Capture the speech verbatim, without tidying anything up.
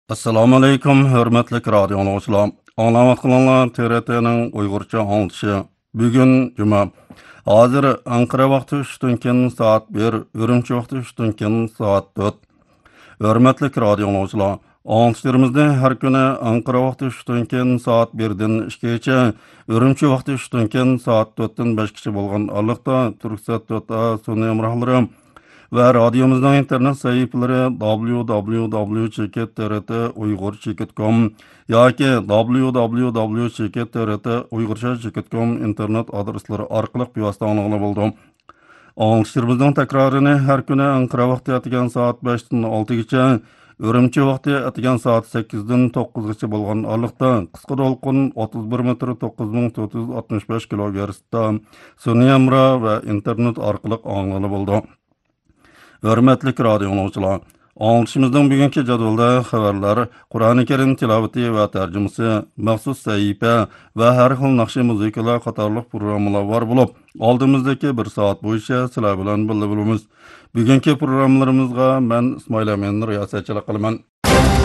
Assalomu alaykum, hurmatli radio tinglovchilar. Anglayotganlar T R T'ning Uyg'urcha anglishi. Bugun juma. Hozir Anqara vaqti uchdan keyin soat bir, Urumchi vaqti uchdan keyin soat to'rt. Hurmatli radio tinglovchilar, anglishlarimizni har kuni Anqara vaqti uchdan keyin soat birdan ikkigacha, Urumchi vaqti uchdan keyin soat to'rtdan beshgacha bo'lgan oraliqda Turksat to'rt A sun'iy hamrohlarim va radiomizning internet sayfalari w w w cheket t r t uyg'ur cheket com yoki w w w cheket t r t uyg'urcha cheket com internet adreslari orqali bevosita anglag'ili bo'ldi. Anglishimizning takrorini har kuni Anqara vaqti atgan soat beshdan oltigacha, Urumchi vaqti atgan soat sakkizdan to'qqizgacha bo'lgan oraliqda qisqa to'lqin o'ttiz bir metr to'qqiz ming to'rt yuz oltmish besh kilogertzda sun'iy hamro va internet orqali anglag'ili bo'ldi. Hörmətli radio dinləyicilər, anglishimizning bugungi jadvalda xabarlar, Qur'oni Karim tilovati va tarjimasi, maxsus sahifa va har xil naqshi muzikalar qatorliq programmalar bor bo'lib, oldimizdagi bir soat bo'yicha sizlar bilan birga bo'lamiz. Bugungi programmalarimizga men Ismoil Amin riyosatchilik qilaman.